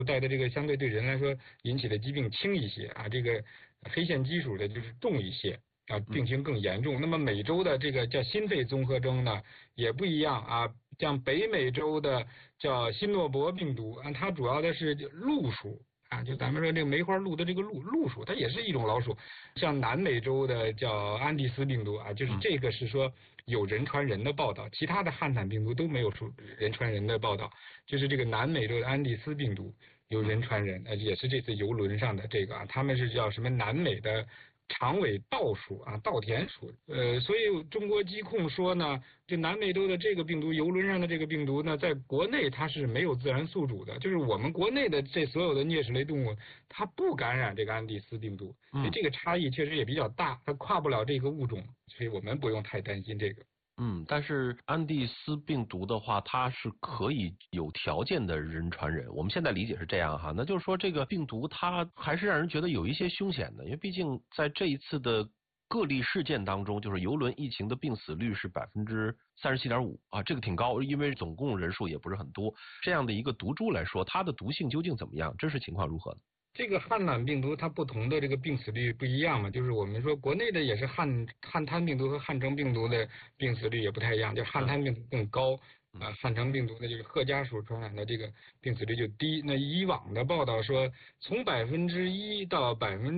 带的这个相对对人来说引起的疾病轻一些啊，这个黑线鸡属的就是重一些啊，病情更严重。那么美洲的这个叫心肺综合征呢也不一样啊，像北美洲的叫新诺伯病毒啊，它主要的是鹿属。啊，就咱们说这个梅花鹿的这个鹿属，它也是一种老鼠。像南美洲的叫安第斯病毒啊，就是这个是说有人传人的报道，其他的汉坦病毒都没有出人传人的报道。就是这个南美洲的安第斯病毒有人传人，也是这次游轮上的这个啊，他们是叫什么南美的长尾稻属啊，稻田属。所以中国疾控说呢，这南美洲的这个病毒，游轮上的这个病毒呢，在国内它是没有自然宿主的，就是我们国内的这所有的啮齿类动物，它不感染这个安第斯病毒，所以这个差异确实也比较大，它跨不了这个物种，所以我们不用太担心这个。 但是安第斯病毒的话，它是可以有条件的人传人。我们现在理解是这样哈，那就是说这个病毒它还是让人觉得有一些凶险的，因为毕竟在这一次的个例事件当中，就是邮轮疫情的病死率是37.5%啊，这个挺高，因为总共人数也不是很多。这样的一个毒株来说，它的毒性究竟怎么样？真实情况如何呢？ 这个汉坦病毒它不同的这个病死率不一样嘛，就是我们说国内的也是汉滩病毒和汉城病毒的病死率也不太一样，就汉滩病毒更高啊，汉城病毒的这个褐家属传染的这个病死率就低。那以往的报道说，从1%到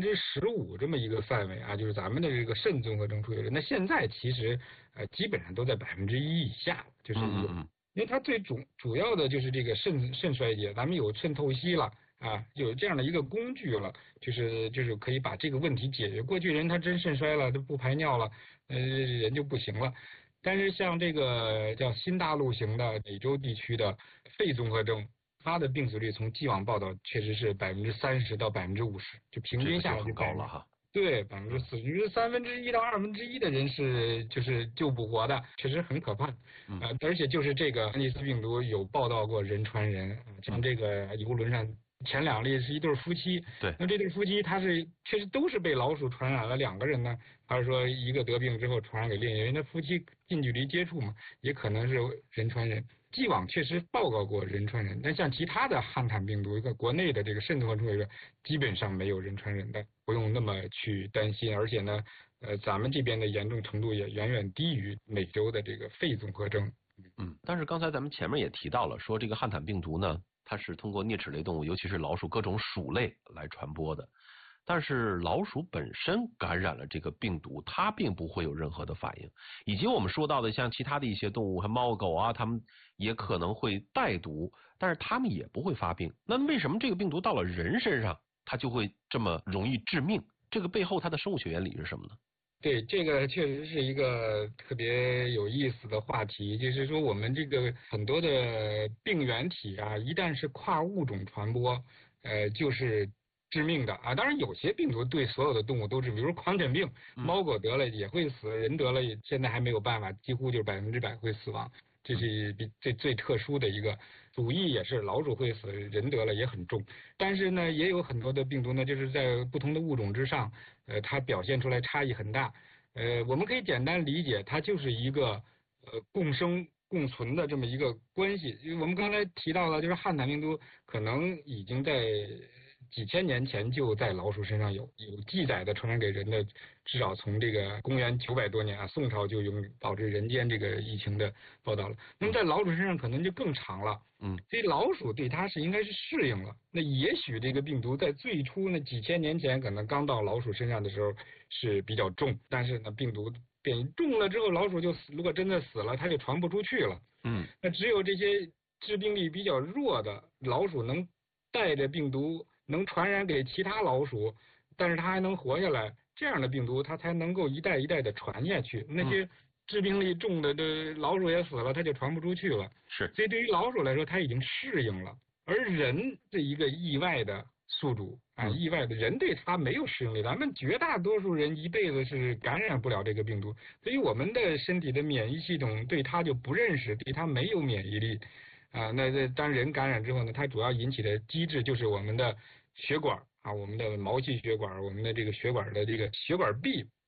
15%这么一个范围啊，就是咱们的这个肾综合征出现，那现在其实基本上都在1%以下，就是一个。因为它最主要的就是这个肾衰竭，咱们有肾透析了啊，有这样的一个工具了，就是可以把这个问题解决。过去人他真肾衰了，都不排尿了，人就不行了。但是像这个叫新大陆型的美洲地区的肺综合征，它的病死率从既往报道确实是30%到50%，就平均下来就高了哈。 对，40%，你说1/3到1/2的人是就是救不活的，确实很可怕。而且就是这个安第斯病毒有报道过人传人，像这个游轮上前2例是一对夫妻， 对， 那这对夫妻他是确实都是被老鼠传染了2个人呢，还是说一个得病之后传染给另一个人？那夫妻近距离接触嘛，也可能是人传人。既往确实报告过人传人，但像其他的汉坦病毒，一个国内的这个肾综合征基本上没有人传人的，不用那么去担心。而且呢，咱们这边的严重程度也远远低于美洲的这个肺综合征。 但是刚才咱们前面也提到了，说这个汉坦病毒呢，它是通过啮齿类动物，尤其是老鼠各种鼠类来传播的。但是老鼠本身感染了这个病毒，它并不会有任何的反应。以及我们说到的像其他的一些动物，像猫狗啊，它们也可能会带毒，但是它们也不会发病。那为什么这个病毒到了人身上，它就会这么容易致命？这个背后它的生物学原理是什么呢？ 对，这个确实是一个特别有意思的话题，就是说我们这个很多的病原体啊，一旦是跨物种传播，就是致命的啊。当然有些病毒对所有的动物都致命，比如狂犬病，猫狗得了也会死，人得了现在还没有办法，几乎就是100%会死亡。这是最特殊的一个，鼠疫也是老鼠会死，人得了也很重。但是呢，也有很多的病毒呢，就是在不同的物种之上，它表现出来差异很大。我们可以简单理解，它就是一个共生共存的这么一个关系。因为我们刚才提到了，就是汉坦病毒可能已经在几千年前就在老鼠身上有记载的传染给人的，至少从这个公元900多年啊，宋朝就有导致人间这个疫情的报道了。那么在老鼠身上可能就更长了，所以老鼠对它应该是适应了。那也许这个病毒在最初那几千年前可能刚到老鼠身上的时候是比较重，但是呢病毒变异重了之后，老鼠就死，如果真的死了，它就传不出去了。那只有这些致病力比较弱的老鼠能带着病毒能传染给其他老鼠，但是它还能活下来，这样的病毒它才能够一代一代的传下去。那些致病力重的老鼠也死了，它就传不出去了。所以对于老鼠来说，它已经适应了。而人这一个意外的宿主啊，意外的人对它没有适应力，咱们绝大多数人一辈子是感染不了这个病毒，所以我们的身体的免疫系统对它就不认识，对它没有免疫力啊。那当人感染之后呢，它主要引起的机制就是我们的血管啊，我们的毛细血管，我们的这个血管的这个血管壁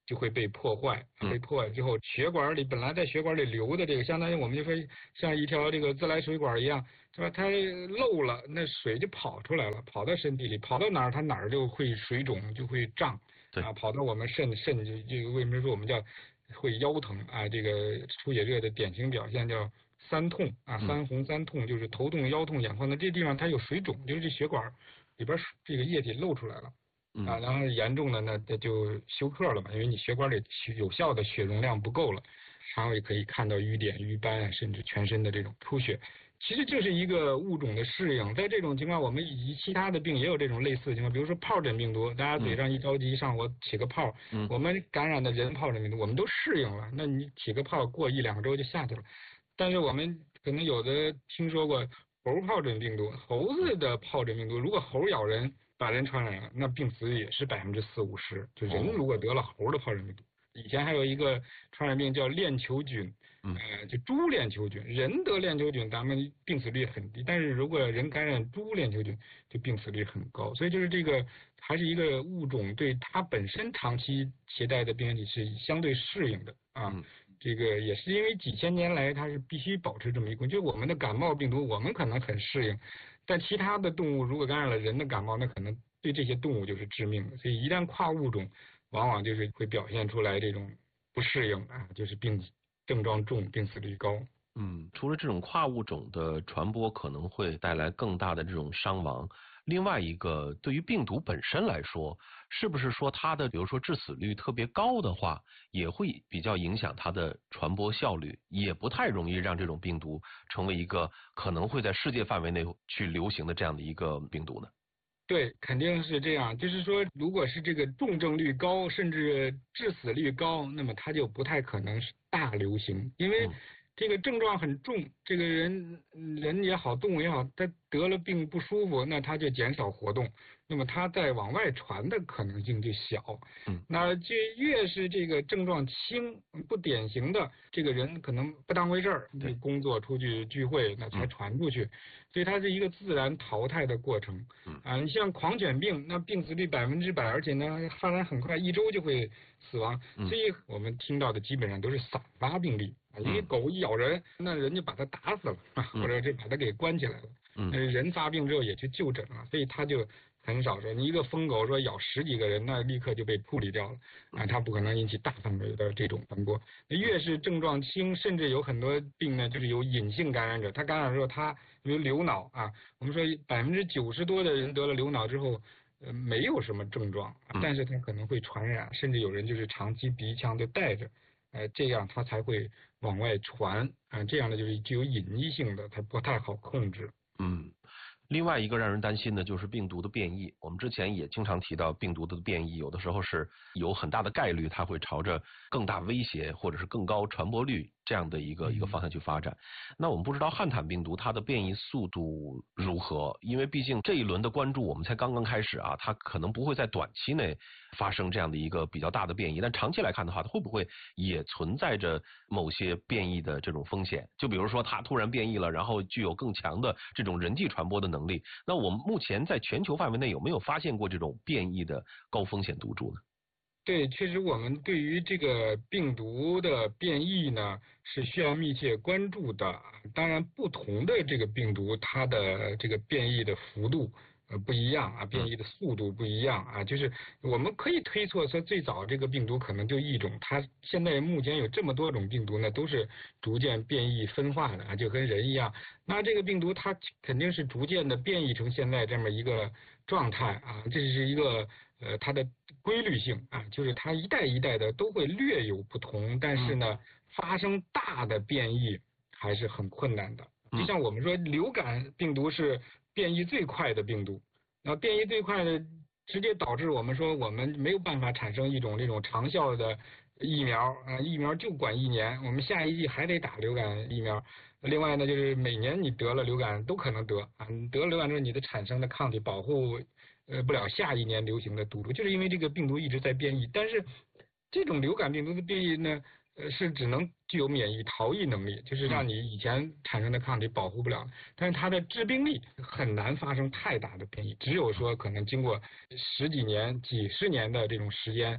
就会被破坏，被破坏之后，血管里本来在血管里流的这个，相当于我们就说像一条这个自来水管一样，是吧？它漏了，那水就跑出来了，跑到身体里，跑到哪儿它哪儿就会水肿，就会胀，跑到我们肾就为什么说我们叫会腰疼啊？这个出血热的典型表现叫三痛啊，三红三痛，就是头痛、腰痛、眼眶的这地方它有水肿，就是这血管里边这个液体漏出来了。然后严重的那就休克了嘛，因为你血管里有效的血容量不够了，还会可以看到瘀点、瘀斑啊，甚至全身的这种出血。其实这是一个物种的适应，在这种情况，我们以及其他的病也有这种类似的情况，比如说疱疹病毒，大家嘴上一着急上火起个泡，我们感染的人疱疹病毒，我们都适应了，那你起个泡过1-2周就下去了。但是我们可能有的听说过猴疱疹病毒，猴子的疱疹病毒，如果猴咬人把人传染了，那病死率也是40%-50%。就人如果得了猴的疱疹病毒，以前还有一个传染病叫链球菌，就猪链球菌，人得链球菌咱们病死率很低，但是如果人感染猪链球菌，就病死率很高。所以就是这个还是一个物种对它本身长期携带的病原体是相对适应的啊。这个也是因为几千年来它是必须保持这么一个，就是我们的感冒病毒我们可能很适应，但其他的动物如果感染了人的感冒，那可能对这些动物就是致命的。所以一旦跨物种，往往就是会表现出来这种不适应啊，就是症状重，病死率高。 除了这种跨物种的传播可能会带来更大的这种伤亡，另外一个对于病毒本身来说，是不是说它的比如说致死率特别高的话，也会比较影响它的传播效率，也不太容易让这种病毒成为一个可能会在世界范围内去流行的这样的一个病毒呢？ 对，肯定是这样。就是说，如果是这个重症率高，甚至致死率高，那么它就不太可能是大流行，因为这个症状很重，这个人也好，动物也好，它得了病不舒服，那它就减少活动，那么它再往外传的可能性就小。那就越是这个症状轻、不典型的，这个人可能不当回事儿，工作出去聚会，那才传出去，所以它是一个自然淘汰的过程。你像狂犬病，那病死率100%，而且呢发展很快，1周就会死亡。所以我们听到的基本上都是散发病例。因为狗一咬人，那人就把它打死了，或者是把它给关起来了。人发病之后也去就诊了，所以他就很少说你一个疯狗说咬10几个人，那立刻就被处理掉了它不可能引起大范围的这种传播。越是症状轻，甚至有很多病呢，就是有隐性感染者，他感染之后他比如流脑我们说90%多的人得了流脑之后。没有什么症状，但是他可能会传染，甚至有人就是长期鼻腔都带着，这样他才会往外传这样的就是具有隐匿性的，它不太好控制。 另外一个让人担心的就是病毒的变异。我们之前也经常提到病毒的变异，有的时候是有很大的概率它会朝着更大威胁或者是更高传播率这样的一个方向去发展。那我们不知道汉坦病毒它的变异速度如何，因为毕竟这一轮的关注我们才刚刚开始它可能不会在短期内发生这样的一个比较大的变异，但长期来看的话，它会不会也存在着某些变异的这种风险？就比如说它突然变异了，然后具有更强的这种人际传播的能力，那我们目前在全球范围内有没有发现过这种变异的高风险毒株呢？ 对，确实我们对于这个病毒的变异呢是需要密切关注的。当然，不同的这个病毒它的这个变异的幅度不一样变异的速度不一样就是我们可以推测说最早这个病毒可能就一种，它现在目前有这么多种病毒呢，都是逐渐变异分化的就跟人一样。那这个病毒它肯定是逐渐的变异成现在这么一个状态这是一个它的规律性就是它一代一代的都会略有不同，但是呢发生大的变异还是很困难的。就像我们说流感病毒是变异最快的病毒，那变异最快的直接导致我们说我们没有办法产生一种这种长效的疫苗疫苗就管1年，我们下一季还得打流感疫苗。另外呢，就是每年你得了流感都可能得你得了流感之后，你的产生的抗体保护不了下一年流行的毒株，就是因为这个病毒一直在变异。但是这种流感病毒的变异呢，是只能具有免疫逃逸能力，就是让你以前产生的抗体保护不了，但是它的致病力很难发生太大的变异，只有说可能经过10几年、几十年的这种时间，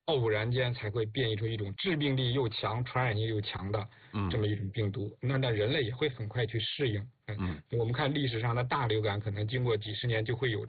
偶然间才会变异出一种致病力又强、传染性又强的这么一种病毒。那人类也会很快去适应。我们看历史上的大流感，可能经过几十年就会有